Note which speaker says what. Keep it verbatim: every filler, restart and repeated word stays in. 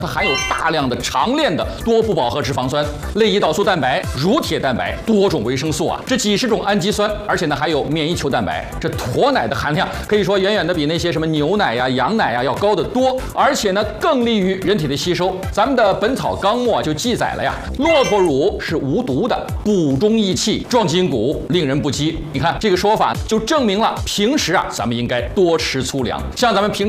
Speaker 1: 它含有大量的长链的多不饱和脂肪酸、类胰岛素蛋白、乳铁蛋白、多种维生素啊，这几十种氨基酸，而且呢还有免疫球蛋白。这驼奶的含量可以说远远的比那些什么牛奶呀、羊奶呀要高得多，而且呢更利于人体的吸收。咱们的《本草纲目》啊就记载了呀，骆驼乳是无毒的，补中益气、壮筋骨，令人不饥。你看这个说法就证明了平时啊咱们应该多吃粗粮，像咱们平。